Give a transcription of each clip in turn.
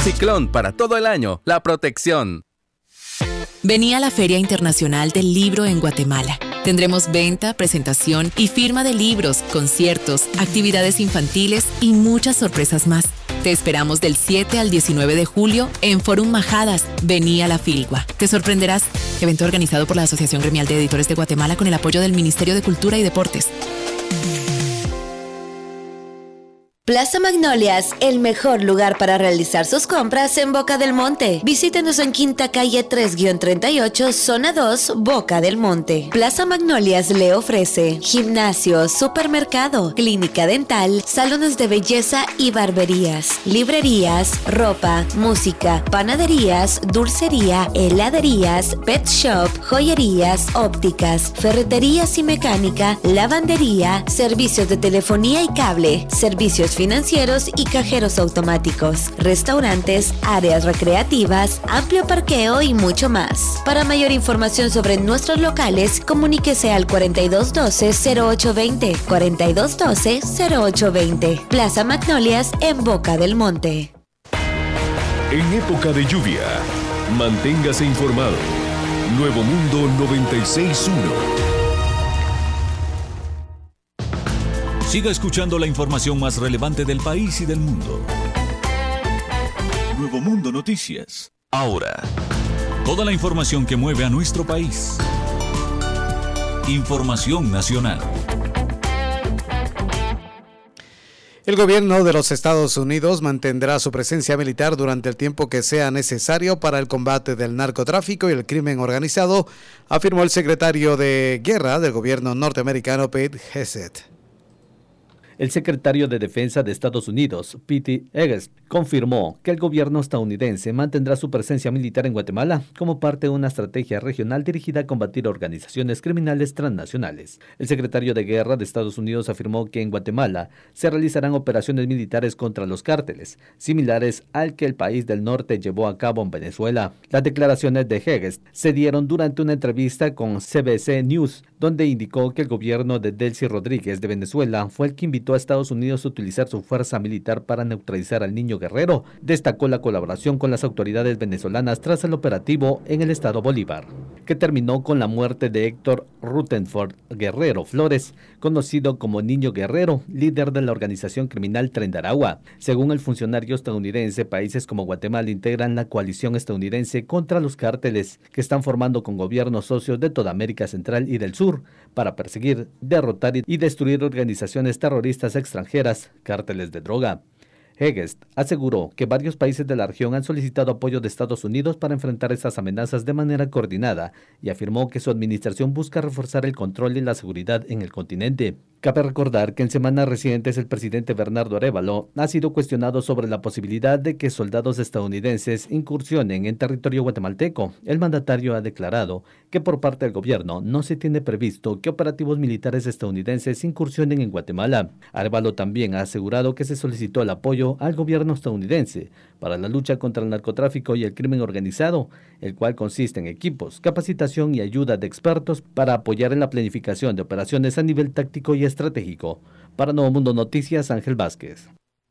Ciclón, para todo el año, la protección. Vení a la Feria Internacional del Libro en Guatemala. Tendremos venta, presentación y firma de libros, conciertos, actividades infantiles y muchas sorpresas más. Te esperamos del 7 al 19 de julio en Forum Majadas. Vení a la Filgua. Te sorprenderás. Evento organizado por la Asociación Gremial de Editores de Guatemala con el apoyo del Ministerio de Cultura y Deportes. Plaza Magnolias, el mejor lugar para realizar sus compras en Boca del Monte. Visítenos en Quinta Calle 3-38, Zona 2, Boca del Monte. Plaza Magnolias le ofrece gimnasio, supermercado, clínica dental, salones de belleza y barberías, librerías, ropa, música, panaderías, dulcería, heladerías, pet shop, joyerías, ópticas, ferreterías y mecánica, lavandería, servicios de telefonía y cable, servicios financieros y cajeros automáticos, restaurantes, áreas recreativas, amplio parqueo y mucho más. Para mayor información sobre nuestros locales, comuníquese al 4212-0820, 4212-0820. Plaza Magnolias en Boca del Monte. En época de lluvia, manténgase informado. Nuevo Mundo 96.1. Siga escuchando la información más relevante del país y del mundo. Nuevo Mundo Noticias. Ahora, toda la información que mueve a nuestro país. Información nacional. El gobierno de los Estados Unidos mantendrá su presencia militar durante el tiempo que sea necesario para el combate del narcotráfico y el crimen organizado, afirmó el secretario de Guerra del gobierno norteamericano, Pete Hegseth. El secretario de Defensa de Estados Unidos, Pete Hegseth, confirmó que el gobierno estadounidense mantendrá su presencia militar en Guatemala como parte de una estrategia regional dirigida a combatir organizaciones criminales transnacionales. El secretario de Guerra de Estados Unidos afirmó que en Guatemala se realizarán operaciones militares contra los cárteles, similares al que el país del norte llevó a cabo en Venezuela. Las declaraciones de Hegseth se dieron durante una entrevista con CBC News, donde indicó que el gobierno de Delcy Rodríguez de Venezuela fue el que invitó a Estados Unidos a utilizar su fuerza militar para neutralizar al niño Guerrero. Destacó la colaboración con las autoridades venezolanas tras el operativo en el estado Bolívar, que terminó con la muerte de Héctor Rutherford Guerrero Flores, conocido como Niño Guerrero, líder de la organización criminal Tren de Aragua. Según el funcionario estadounidense, países como Guatemala integran la coalición estadounidense contra los cárteles, que están formando con gobiernos socios de toda América Central y del Sur, para perseguir, derrotar y destruir organizaciones terroristas extranjeras, cárteles de droga. Hegseth aseguró que varios países de la región han solicitado apoyo de Estados Unidos para enfrentar esas amenazas de manera coordinada y afirmó que su administración busca reforzar el control y la seguridad en el continente. Cabe recordar que en semanas recientes el presidente Bernardo Arévalo ha sido cuestionado sobre la posibilidad de que soldados estadounidenses incursionen en territorio guatemalteco. El mandatario ha declarado que por parte del gobierno no se tiene previsto que operativos militares estadounidenses incursionen en Guatemala. Arévalo también ha asegurado que se solicitó el apoyo al gobierno estadounidense para la lucha contra el narcotráfico y el crimen organizado, el cual consiste en equipos, capacitación y ayuda de expertos para apoyar en la planificación de operaciones a nivel táctico y estratégico. Para Nuevo Mundo Noticias, Ángel Vázquez.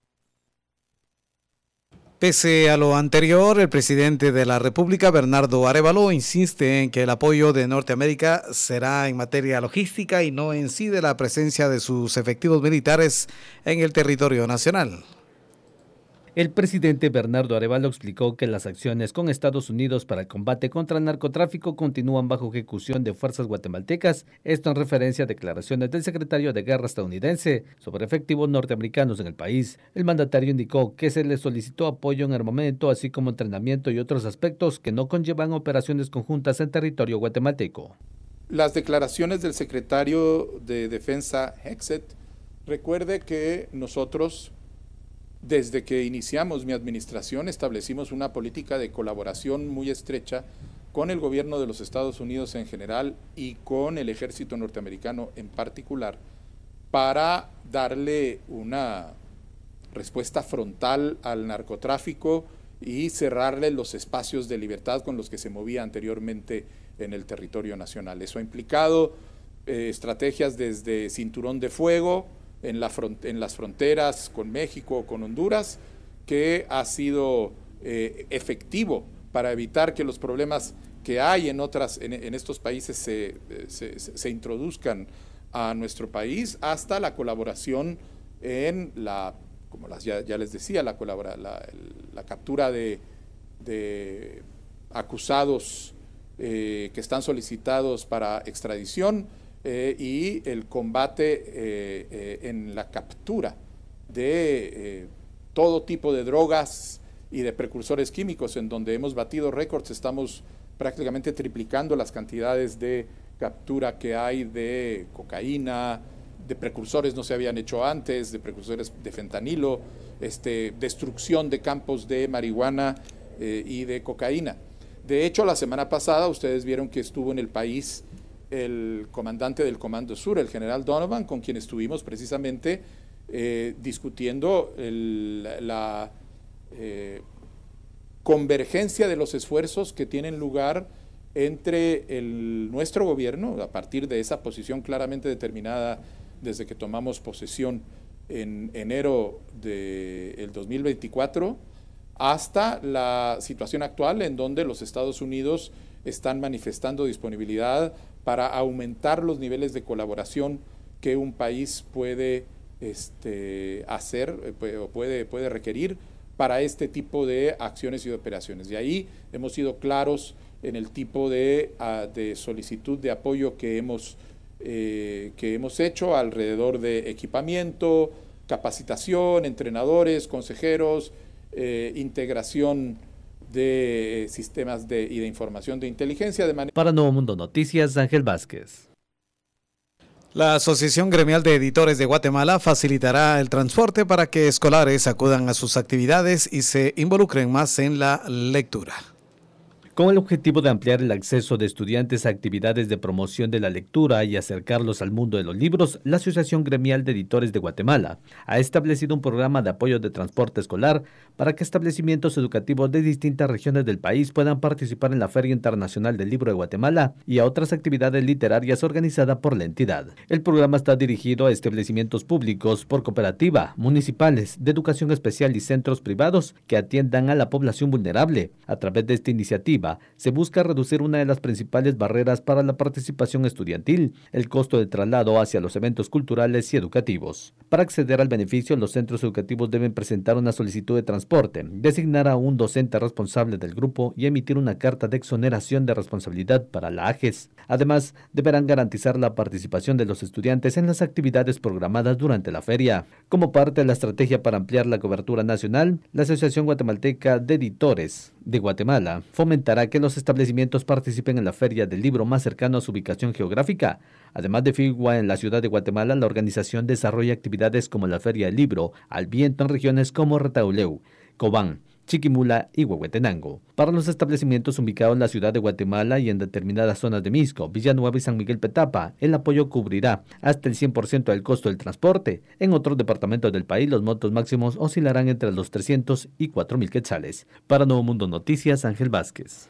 Pese a lo anterior, el presidente de la República, Bernardo Arévalo, insiste en que el apoyo de Norteamérica será en materia logística y no en sí de la presencia de sus efectivos militares en el territorio nacional. El presidente Bernardo Arévalo explicó que las acciones con Estados Unidos para el combate contra el narcotráfico continúan bajo ejecución de fuerzas guatemaltecas, esto en referencia a declaraciones del secretario de Guerra estadounidense sobre efectivos norteamericanos en el país. El mandatario indicó que se le solicitó apoyo en armamento, así como entrenamiento y otros aspectos que no conllevan operaciones conjuntas en territorio guatemalteco. Las declaraciones del secretario de Defensa Hegseth, recuerde que nosotros, desde que iniciamos mi administración, establecimos una política de colaboración muy estrecha con el gobierno de los Estados Unidos en general y con el ejército norteamericano en particular para darle una respuesta frontal al narcotráfico y cerrarle los espacios de libertad con los que se movía anteriormente en el territorio nacional. Eso ha implicado estrategias desde cinturón de fuego, en las fronteras con México o con Honduras, que ha sido efectivo para evitar que los problemas que hay en estos países se introduzcan a nuestro país, hasta la colaboración en ya les decía, la captura de acusados que están solicitados para extradición y el combate en la captura de todo tipo de drogas y de precursores químicos, en donde hemos batido récords. Estamos prácticamente triplicando las cantidades de captura que hay de cocaína, de precursores no se habían hecho antes, de precursores de fentanilo, destrucción de campos de marihuana y de cocaína. De hecho, la semana pasada ustedes vieron que estuvo en el país el comandante del Comando Sur, el general Donovan, con quien estuvimos precisamente discutiendo la convergencia de los esfuerzos que tienen lugar entre nuestro gobierno, a partir de esa posición claramente determinada desde que tomamos posesión en enero del 2024, hasta la situación actual en donde los Estados Unidos están manifestando disponibilidad para aumentar los niveles de colaboración que un país puede hacer o puede requerir para este tipo de acciones y de operaciones. Y ahí hemos sido claros en el tipo de solicitud de apoyo que hemos hecho alrededor de equipamiento, capacitación, entrenadores, consejeros, integración de sistemas y de información de inteligencia. Para Nuevo Mundo Noticias, Ángel Vázquez. La Asociación Gremial de Editores de Guatemala facilitará el transporte para que escolares acudan a sus actividades y se involucren más en la lectura. Con el objetivo de ampliar el acceso de estudiantes a actividades de promoción de la lectura y acercarlos al mundo de los libros, la Asociación Gremial de Editores de Guatemala ha establecido un programa de apoyo de transporte escolar para que establecimientos educativos de distintas regiones del país puedan participar en la Feria Internacional del Libro de Guatemala y a otras actividades literarias organizadas por la entidad. El programa está dirigido a establecimientos públicos por cooperativa, municipales, de educación especial y centros privados que atiendan a la población vulnerable. A través de esta iniciativa, se busca reducir una de las principales barreras para la participación estudiantil, el costo de traslado hacia los eventos culturales y educativos. Para acceder al beneficio, los centros educativos deben presentar una solicitud de transporte, designar a un docente responsable del grupo y emitir una carta de exoneración de responsabilidad para la AGES. Además, deberán garantizar la participación de los estudiantes en las actividades programadas durante la feria. Como parte de la estrategia para ampliar la cobertura nacional, la Asociación Guatemalteca de Editores de Guatemala fomentará que los establecimientos participen en la Feria del Libro más cercano a su ubicación geográfica. Además de FIGUA en la ciudad de Guatemala, la organización desarrolla actividades como la Feria del Libro al viento en regiones como Retauleu, Cobán, Chiquimula y Huehuetenango. Para los establecimientos ubicados en la ciudad de Guatemala y en determinadas zonas de Mixco, Villanueva y San Miguel Petapa, el apoyo cubrirá hasta el 100% del costo del transporte. En otros departamentos del país, los montos máximos oscilarán entre los 300 y 4,000 quetzales. Para Nuevo Mundo Noticias, Ángel Vázquez.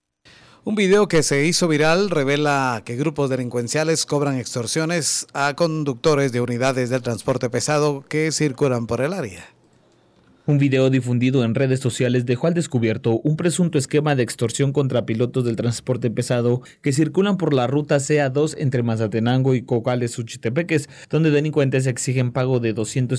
Un video que se hizo viral revela que grupos delincuenciales cobran extorsiones a conductores de unidades del transporte pesado que circulan por el área. Un video difundido en redes sociales dejó al descubierto un presunto esquema de extorsión contra pilotos del transporte pesado que circulan por la ruta CA2 entre Mazatenango y Cocales, Suchitepeques, donde delincuentes exigen pago de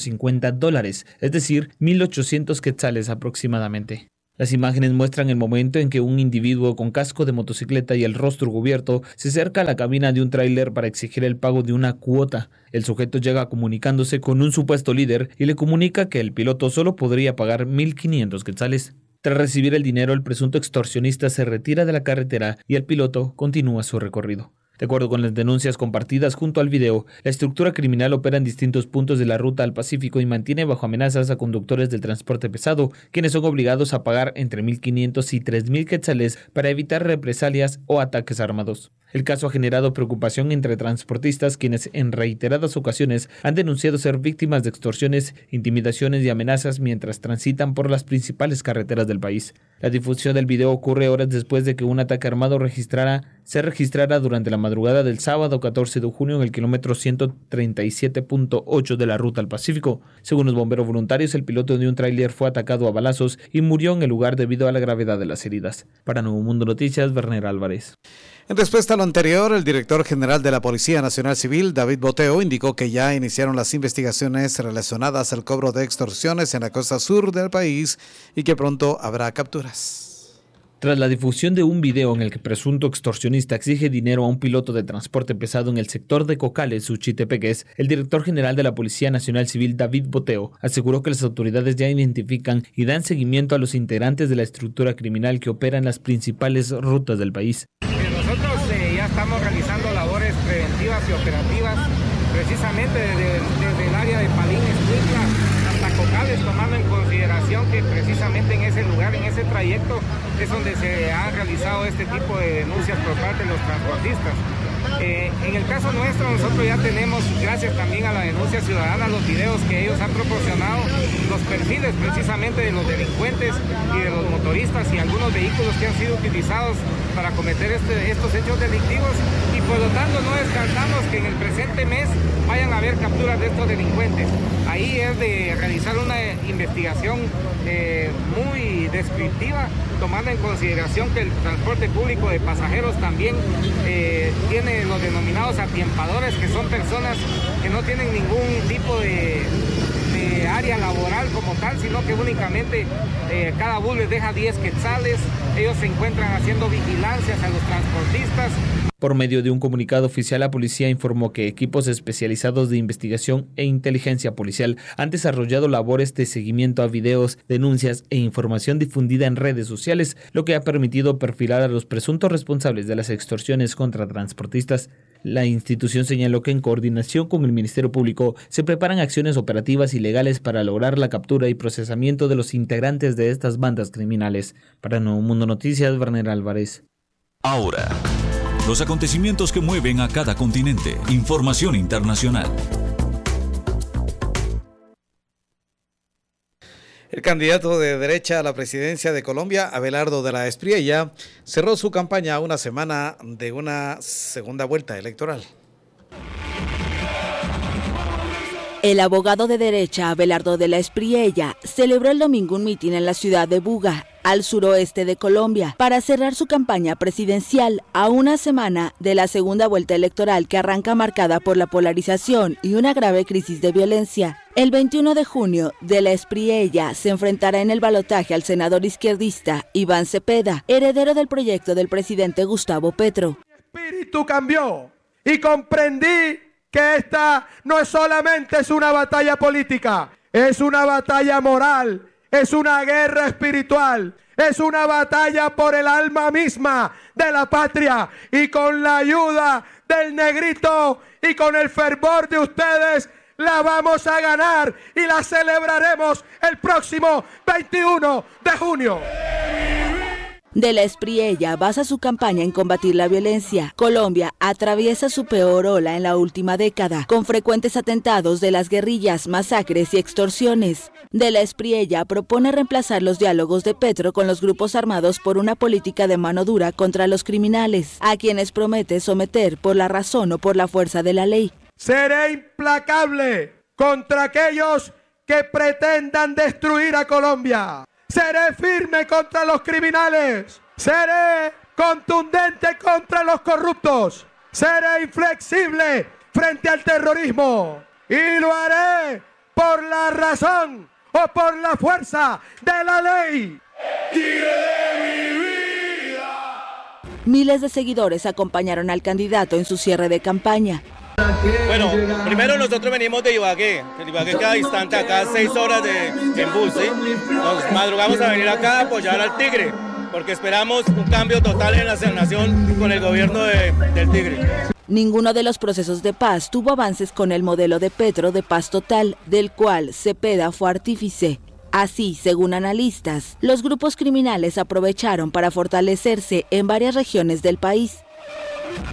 $250, es decir, 1,800 quetzales aproximadamente. Las imágenes muestran el momento en que un individuo con casco de motocicleta y el rostro cubierto se acerca a la cabina de un tráiler para exigir el pago de una cuota. El sujeto llega comunicándose con un supuesto líder y le comunica que el piloto solo podría pagar 1,500 quetzales. Tras recibir el dinero, el presunto extorsionista se retira de la carretera y el piloto continúa su recorrido. De acuerdo con las denuncias compartidas junto al video, la estructura criminal opera en distintos puntos de la ruta al Pacífico y mantiene bajo amenazas a conductores del transporte pesado, quienes son obligados a pagar entre 1,500 y 3,000 quetzales para evitar represalias o ataques armados. El caso ha generado preocupación entre transportistas, quienes en reiteradas ocasiones han denunciado ser víctimas de extorsiones, intimidaciones y amenazas mientras transitan por las principales carreteras del país. La difusión del video ocurre horas después de que un ataque armado se registrara durante la madrugada del sábado 14 de junio en el kilómetro 137.8 de la ruta al Pacífico. Según los bomberos voluntarios, el piloto de un tráiler fue atacado a balazos y murió en el lugar debido a la gravedad de las heridas. Para Nuevo Mundo Noticias, Werner Álvarez. En respuesta a lo anterior, el director general de la Policía Nacional Civil, David Boteo, indicó que ya iniciaron las investigaciones relacionadas al cobro de extorsiones en la costa sur del país y que pronto habrá capturas. Tras la difusión de un video en el que presunto extorsionista exige dinero a un piloto de transporte pesado en el sector de Cocales, Suchitepeques, el director general de la Policía Nacional Civil, David Boteo, aseguró que las autoridades ya identifican y dan seguimiento a los integrantes de la estructura criminal que opera en las principales rutas del país. Nosotros ya estamos realizando labores preventivas y operativas precisamente desde el área de Palín, Escuintla, hasta Cocales, tomando en consideración que precisamente en ese lugar, en ese trayecto, es donde se han realizado este tipo de denuncias por parte de los transportistas. En el caso nuestro, nosotros ya tenemos, gracias también a la denuncia ciudadana, los videos que ellos han proporcionado, los perfiles precisamente de los delincuentes y de los motoristas y algunos vehículos que han sido utilizados para cometer estos hechos delictivos, y por lo tanto no descartamos que en el presente mes vayan a haber capturas de estos delincuentes. Ahí es de realizar una investigación muy descriptiva, tomando en consideración que el transporte público de pasajeros también tiene los denominados atiepadores, que son personas que no tienen ningún tipo de área laboral como tal, sino que únicamente cada bus les deja 10 quetzales, ellos se encuentran haciendo vigilancias a los transportistas. Por medio de un comunicado oficial, la policía informó que equipos especializados de investigación e inteligencia policial han desarrollado labores de seguimiento a videos, denuncias e información difundida en redes sociales, lo que ha permitido perfilar a los presuntos responsables de las extorsiones contra transportistas. La institución señaló que en coordinación con el Ministerio Público se preparan acciones operativas y legales para lograr la captura y procesamiento de los integrantes de estas bandas criminales. Para Nuevo Mundo Noticias, Werner Álvarez. Ahora, los acontecimientos que mueven a cada continente. Información internacional. El candidato de derecha a la presidencia de Colombia, Abelardo de la Espriella, cerró su campaña a una semana de una segunda vuelta electoral. El abogado de derecha, Abelardo de la Espriella, celebró el domingo un mitin en la ciudad de Buga, al suroeste de Colombia, para cerrar su campaña presidencial a una semana de la segunda vuelta electoral que arranca marcada por la polarización y una grave crisis de violencia. El 21 de junio, de la Espriella se enfrentará en el balotaje al senador izquierdista Iván Cepeda, heredero del proyecto del presidente Gustavo Petro. Mi espíritu cambió y comprendí que esta no es solamente una batalla política, es una batalla moral, es una guerra espiritual, es una batalla por el alma misma de la patria, y con la ayuda del negrito y con el fervor de ustedes la vamos a ganar y la celebraremos el próximo 21 de junio. De la Espriella basa su campaña en combatir la violencia. Colombia atraviesa su peor ola en la última década, con frecuentes atentados de las guerrillas, masacres y extorsiones. De la Espriella propone reemplazar los diálogos de Petro con los grupos armados por una política de mano dura contra los criminales, a quienes promete someter por la razón o por la fuerza de la ley. Seré implacable contra aquellos que pretendan destruir a Colombia. Seré firme contra los criminales. Seré contundente contra los corruptos. Seré inflexible frente al terrorismo. Y lo haré por la razón o por la fuerza de la ley. ¡Tigre de mi vida! Miles de seguidores acompañaron al candidato en su cierre de campaña. Bueno, primero nosotros venimos de Ibagué, que Ibagué queda distante acá 6 horas en bus, ¿sí? Nos madrugamos a venir acá a apoyar al Tigre, porque esperamos un cambio total en la nación con el gobierno del Tigre. Ninguno de los procesos de paz tuvo avances con el modelo de Petro de paz total, del cual Cepeda fue artífice. Así, según analistas, los grupos criminales aprovecharon para fortalecerse en varias regiones del país.